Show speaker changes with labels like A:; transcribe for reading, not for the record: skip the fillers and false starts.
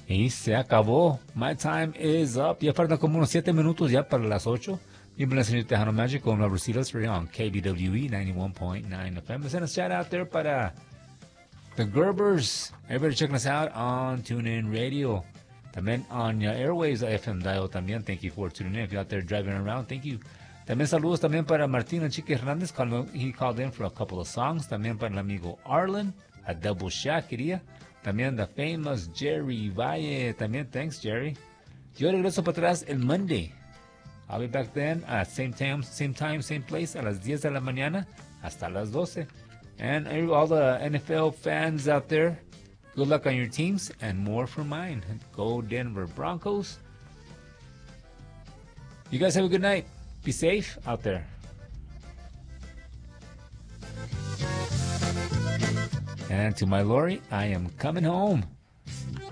A: Y se acabó. My time is up. Ya faltan como unos 7 minutos ya para las 8. Bienvenido, señor Tejano Magic con Robert Silas on KBWE 91.9 FM. Send a shout out there para the Gerbers. Everybody checking us out on TuneIn Radio. También on Airwaves FM dial también. Thank you for tuning in. If you're out there driving around, thank you. También saludos también para Martín Chique Hernández. He called in for a couple of songs. También para el amigo Arlen. A double shot quería. También the famous Jerry Valle. También thanks, Jerry. Yo regreso para atrás el Monday. I'll be back then at same time, same place, a las 10 de la mañana hasta las 12. And all the NFL fans out there, good luck on your teams and more for mine. Go Denver Broncos. You guys have a good night. Be safe out there. And to my Lori, I am coming home.